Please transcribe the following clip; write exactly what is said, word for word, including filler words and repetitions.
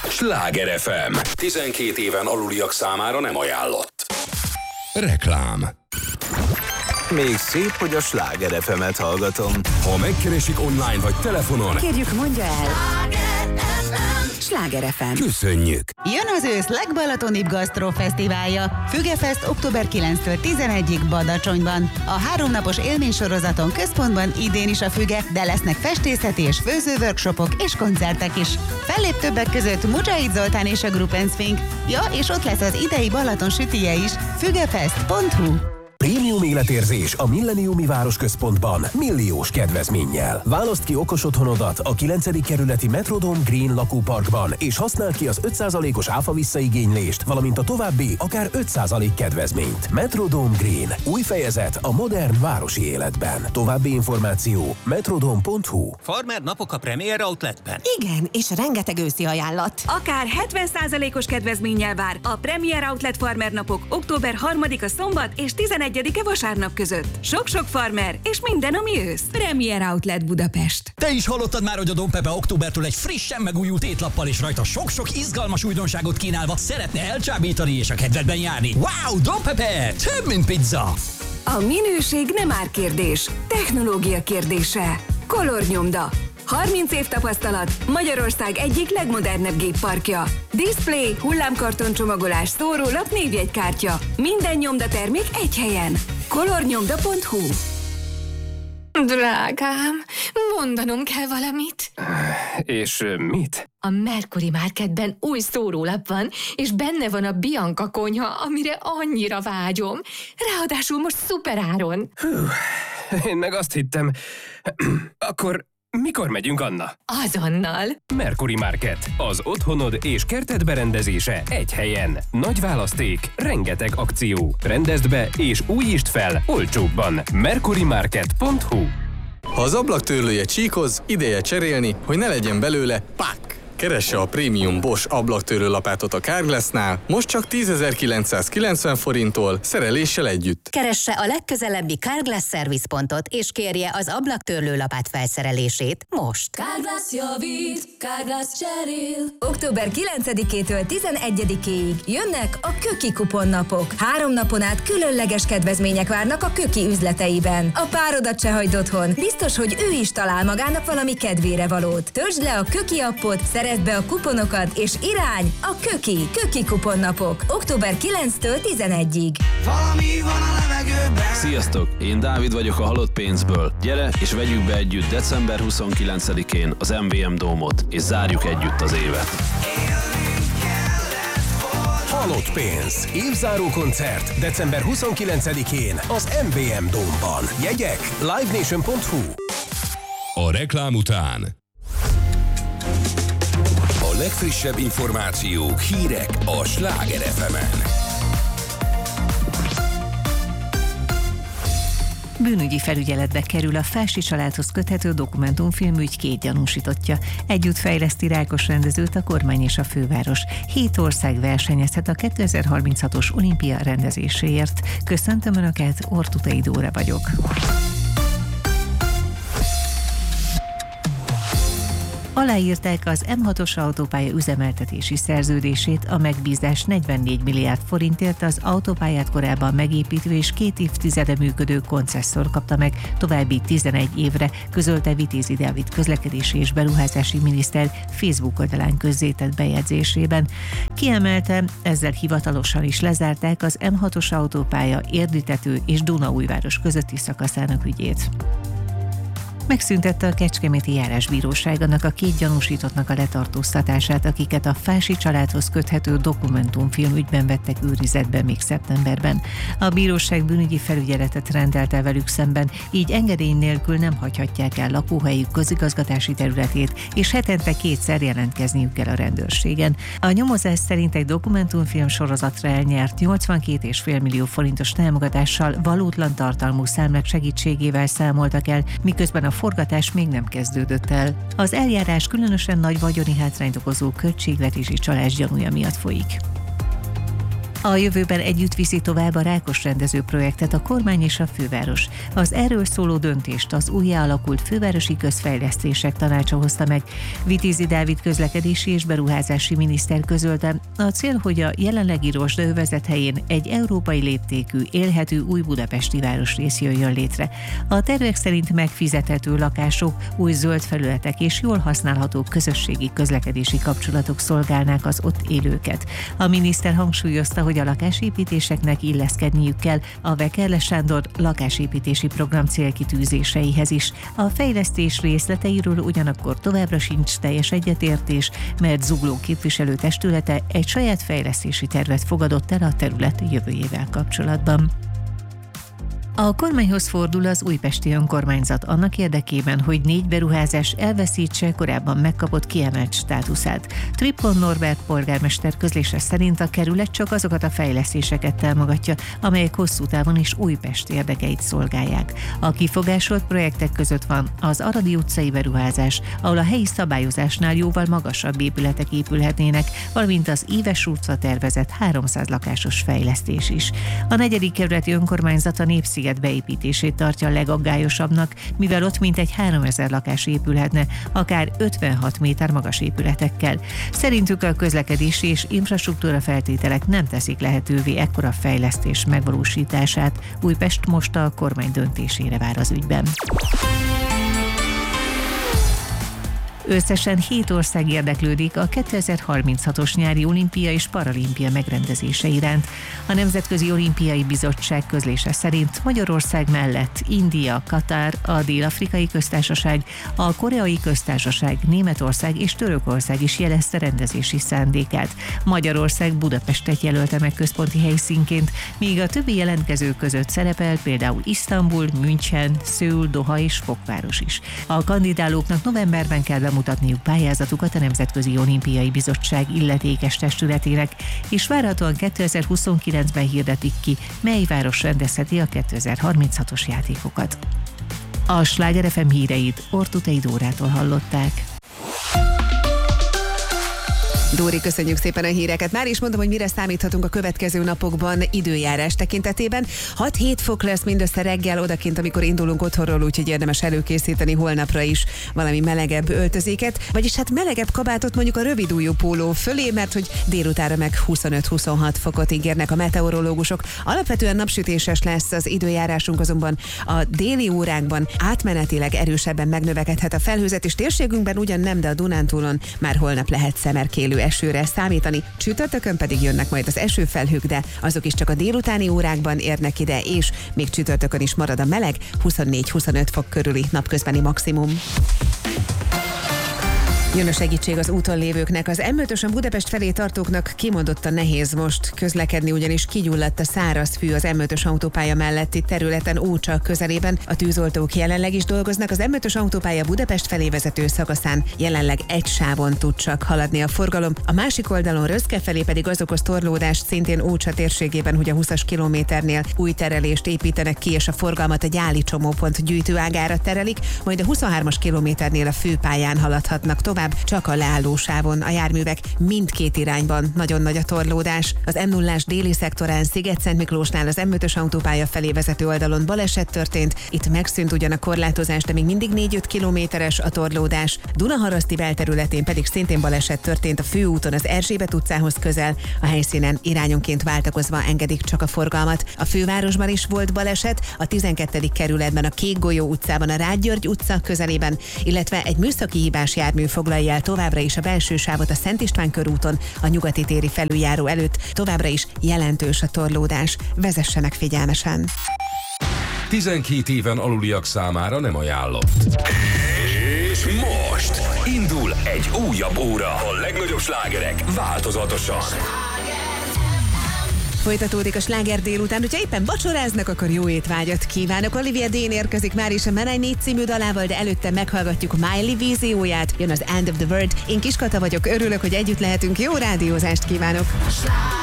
Sláger ef em. tizenkét éven aluliak számára nem ajánlott. Reklám. Még szép, hogy a Sláger ef emet hallgatom. Ha megkeresik online vagy telefonon, kérjük, mondja el. Sláger ef em. Köszönjük. Jön az ősz legbalatonibb gasztrofesztiválja. Fügefest október kilencedikétől tizenegyedikéig Badacsonyban. A háromnapos élménysorozaton központban idén is a Füge, de lesznek festészeti és főző workshopok és koncertek is. Fellép többek között Mujahid Zoltán és a Group and Swing. Ja, és ott lesz az idei Balaton sütije is. fügefest pont hu. Prémium életérzés a Millenniumi Városközpontban milliós kedvezménnyel. Válaszd ki okos otthonodat a kilencedik kerületi Metrodome Green lakóparkban, és használd ki az öt százalékos áfa visszaigénylést, valamint a további akár öt százalék kedvezményt. Metrodome Green. Új fejezet a modern városi életben. További információ metrodome pont hu. Farmer napok a Premier Outletben. Igen, és rengeteg őszi ajánlat. Akár hetven százalékos kedvezménnyel vár a Premier Outlet Farmer napok október harmadika szombat és tizenegyedike vasárnap között. Sok-sok farmer és minden, ami ősz. Premier Outlet Budapest. Te is hallottad már, hogy a Don Pepe októbertől egy frissen megújult étlappal és rajta sok-sok izgalmas újdonságot kínálva szeretne elcsábítani és a kedvedben járni. Wow, Don Pepe! Több, mint pizza! A minőség nem árkérdés, technológia kérdése. Color Nyomda. harminc év tapasztalat, Magyarország egyik legmodernebb gépparkja. Display, hullámkarton csomagolás, szórólap, névjegykártya. Minden nyomdatermék egy helyen. color nyomda pont hu. Drágám, mondanom kell valamit. És mit? A Mercury Marketben új szórólap van, és benne van a Bianca konyha, amire annyira vágyom. Ráadásul most szuperáron. Hú, én meg azt hittem... Akkor... Mikor megyünk, Anna? Azonnal. Mercury Market. Az otthonod és kerted berendezése egy helyen. Nagy választék, rengeteg akció. Rendezd be és újítsd fel olcsóbban. mercury market pont hu. Ha az ablaktörlője csíkoz, ideje cserélni, hogy ne legyen belőle pak! Keresse a prémium Bosch ablaktörlő lapátot a Carglassnál, most csak tízezer-kilencszázkilencven forinttól, szereléssel együtt. Keresse a legközelebbi Carglass szervizpontot, és kérje az ablaktörlő lapát felszerelését most. Carglass javít, Carglass cserél. október kilencedikétől tizenegyedikéig jönnek a Köki kuponnapok. Három napon át különleges kedvezmények várnak a Köki üzleteiben. A párodat se hagyd otthon. Biztos, hogy ő is talál magának valami kedvére valót. Töltsd le a Köki appot, szerezd be a kuponokat, és irány a Köki. Köki kuponnapok. október kilencedikétől tizenegyedikéig. Valami van a levegőben. Sziasztok, én Dávid vagyok a Halott pénzből. Gyere és vegyük be együtt december huszonkilencedikén az em vé em Dómot, és zárjuk együtt az évet. Halott pénz. Évzáró koncert december huszonkilencedikén az em vé em Dómban. Jegyek live nation pont hu. A reklám után a legfrissebb információk, hírek a Sláger ef emen. Bűnügyi felügyeletbe kerül a Fási családhoz köthető dokumentumfilmügy két gyanúsítottja. Együtt fejleszti Rákos rendezőt a kormány és a főváros. Hét ország versenyezhet a kétezer-harminchatos olimpia rendezéséért. Köszöntöm Önöket, Ortutai Dóra vagyok. Aláírták az em hatos autópálya üzemeltetési szerződését, a megbízás negyvennégy milliárd forintért az autópályát korábban megépítő és két évtizede működő koncesszor kapta meg további tizenegy évre, közölte Vitézi Dávid közlekedési és beruházási miniszter Facebook oldalán közzétett bejegyzésében. Kiemelte, ezzel hivatalosan is lezárták az em hatos autópálya Érdi-Tető és Dunaújváros közötti szakaszának ügyét. Megszüntette a Kecskeméti Járásbíróság annak a két gyanúsítottnak a letartóztatását, akiket a Fási családhoz köthető dokumentumfilm ügyben vettek őrizetbe még szeptemberben. A bíróság bűnügyi felügyeletet rendelte velük szemben, így engedély nélkül nem hagyhatják el lakóhelyük közigazgatási területét, és hetente kétszer jelentkezniük kell a rendőrségen. A nyomozás szerint egy dokumentumfilm sorozatra elnyert nyolcvankét egész öt millió forintos támogatással valótlan tartalmú számlák segítségével számoltak el, miközben a forgatás még nem kezdődött el. Az eljárás különösen nagy vagyoni hátrányt okozó költségvetési csalás gyanúja miatt folyik. A jövőben együtt viszi tovább a Rákos rendező projektet a kormány és a főváros. Az erről szóló döntést az újjáalakult Fővárosi Közfejlesztések Tanácsa hozta meg. Vitézi Dávid közlekedési és beruházási miniszter közölte, a cél, hogy a jelenlegi rozsdaövezet helyén egy európai léptékű, élhető új budapesti városrész jöjjön létre. A tervek szerint megfizethető lakások, új zöld felületek és jól használható közösségi közlekedési kapcsolatok szolgálnák az ott élőket. A miniszter hangsúlyozta, hogy a lakásépítéseknek illeszkedniük kell a Vekerle Sándor lakásépítési program célkitűzéseihez is. A fejlesztés részleteiről ugyanakkor továbbra sincs teljes egyetértés, mert Zugló képviselőtestülete egy saját fejlesztési tervet fogadott el a terület jövőjével kapcsolatban. A kormányhoz fordul az újpesti önkormányzat annak érdekében, hogy négy beruházás elveszítse korábban megkapott kiemelt státuszát. Tripon Norbert polgármester közlése szerint a kerület csak azokat a fejlesztéseket támogatja, amelyek hosszú távon is Újpest érdekeit szolgálják. A kifogásolt projektek között van az Aradi utcai beruházás, ahol a helyi szabályozásnál jóval magasabb épületek épülhetnének, valamint az Íves utca tervezett háromszáz lakásos fejlesztés is. A negyedik kerületi önkormányzat a Népsziget beépítését tartja a legaggályosabbnak, mivel ott mintegy háromezer lakás épülhetne, akár ötvenhat méter magas épületekkel. Szerintük a közlekedési és infrastruktúra feltételek nem teszik lehetővé ekkora fejlesztés megvalósítását. Újpest most a kormány döntésére vár az ügyben. Összesen hét ország érdeklődik a kétezer-harminchatos nyári olimpia és paralimpia megrendezése iránt. A Nemzetközi Olimpiai Bizottság közlése szerint Magyarország mellett India, Katár, a Dél-Afrikai Köztársaság, a Koreai Köztársaság, Németország és Törökország is jelezte rendezési szándékát. Magyarország Budapestet jelölte meg központi helyszínként, míg a többi jelentkező között szerepel például Isztambul, München, Szöul, Doha és Fokváros is. A kandidálóknak novemberben kell bemutatniuk pályázatukat a Nemzetközi Olimpiai Bizottság illetékes testületének, és várhatóan kétezer-huszonkilencben hirdetik ki, mely város rendezheti a kétezer-harminchatos játékokat. A Sláger ef em híreit Ortutei Dórától hallották. Dóri, köszönjük szépen a híreket. Már is mondom, hogy mire számíthatunk a következő napokban időjárás tekintetében. hat-hét fok lesz mindössze reggel odakint, amikor indulunk otthonról, úgyhogy érdemes előkészíteni holnapra is valami melegebb öltözéket, vagyis hát melegebb kabátot mondjuk a rövidujjú póló fölé, mert hogy délutánra meg huszonöt-huszonhat fokot ígérnek a meteorológusok. Alapvetően napsütéses lesz az időjárásunk, azonban a déli órákban átmenetileg erősebben megnövekedhet a felhőzet, és térségünkben ugyan nem, de a Dunántúlon már holnap lehet szemerkélő esőre számítani. Csütörtökön pedig jönnek majd az esőfelhők, de azok is csak a délutáni órákban érnek ide, és még csütörtökön is marad a meleg, huszonnégy-huszonöt fok körüli napközbeni maximum. Jön a segítség az úton lévőknek. Az em ötösen Budapest felé tartóknak kimondottan nehéz most közlekedni, ugyanis kigyulladt a szárazfű az em ötös autópálya melletti területen Ócsa közelében. A tűzoltók jelenleg is dolgoznak. Az em ötös autópálya Budapest felé vezető szakaszán jelenleg egy sávon tud csak haladni a forgalom. A másik oldalon Röszke felé pedig az okoz torlódást szintén Ócsa térségében, hogy a húszas kilométernél új terelést építenek ki, és a forgalmat a Gyáli csomópont gyűjtőágára terelik, majd a huszonhármas kilométernél a főpályán haladhatnak tovább, csak a leállósávon. A járművek mindkét irányban nagyon nagy a torlódás. Az em nullás déli szektorán Sziget-Szentmiklósnál az em ötös autópálya felé vezető oldalon baleset történt. Itt megszűnt ugyan a korlátozás, de még mindig négy-öt kilométeres a torlódás. Dunaharaszti belterületén pedig szintén baleset történt a főúton az Erzsébet utcához közel. A helyszínen irányonként váltakozva engedik csak a forgalmat. A fővárosban is volt baleset, a tizenkettedik kerületben a Kékgolyó utcában a Rád György utca közelében, illetve egy műszaki hibás jármű foglalja el továbbra is a belső sávot a Szent István körúton, a Nyugati téri felüljáró előtt. Továbbra is jelentős a torlódás. Vezessenek figyelmesen! tizenkét éven aluliak számára nem ajánlott. És most indul egy újabb óra. A legnagyobb slágerek változatosan. Folytatódik a sláger délután, hogyha éppen vacsoráznak, akkor jó étvágyat kívánok. Olivia Dean érkezik már is a Menai négy című dalával, de előtte meghallgatjuk Miley vízióját. Jön az End of the World. Én Kiskata vagyok, örülök, hogy együtt lehetünk. Jó rádiózást kívánok!